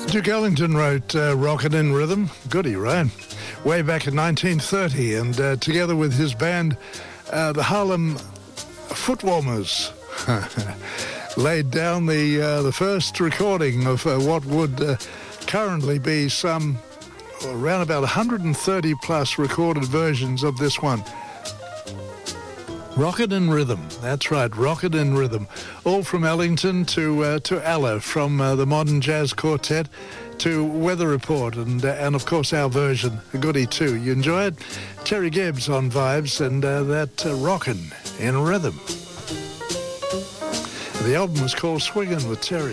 Duke Ellington wrote Rockin' in Rhythm. Goody, right? Way back in 1930, and together with his band, the Harlem Footwarmers, laid down the first recording of what would currently be some around about 130 plus recorded versions of this one. Rockin' in Rhythm, that's right, Rockin' in Rhythm. All from Ellington to Ella, from the Modern Jazz Quartet to Weather Report, and of course our version, a goodie too. You enjoy it? Terry Gibbs on Vibes, and that Rockin' in Rhythm. The album was called Swingin' with Terry.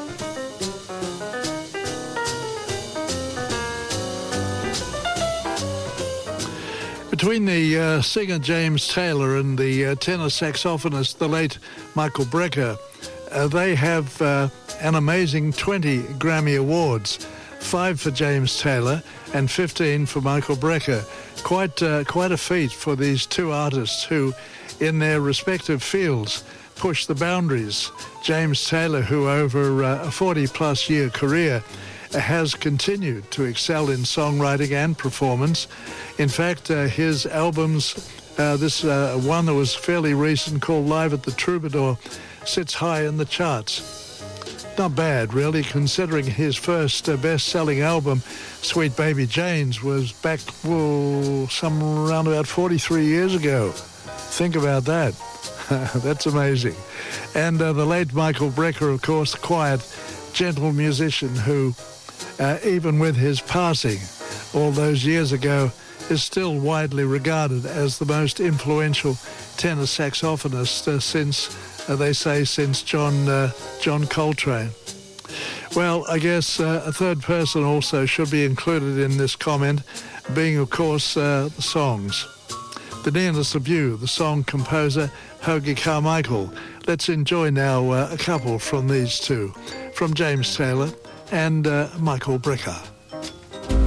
Between the singer James Taylor and the tenor saxophonist, the late Michael Brecker, they have an amazing 20 Grammy Awards, 5 for James Taylor and 15 for Michael Brecker. Quite a feat for these two artists who, in their respective fields, push the boundaries. James Taylor, who over a 40-plus year career has continued to excel in songwriting and performance. In fact, his albums, this one that was fairly recent called Live at the Troubadour, sits high in the charts. Not bad, really, considering his first best-selling album, Sweet Baby Jane's, was back some around about 43 years ago. Think about that. That's amazing. And the late Michael Brecker, of course, the quiet, gentle musician who, even with his passing all those years ago, is still widely regarded as the most influential tenor saxophonist since John Coltrane. Well, I guess a third person also should be included in this comment, being, of course, the songs. The Nearness of You, the song composer Hoagy Carmichael. Let's enjoy now a couple from these two, from James Taylor and Michael Brecker.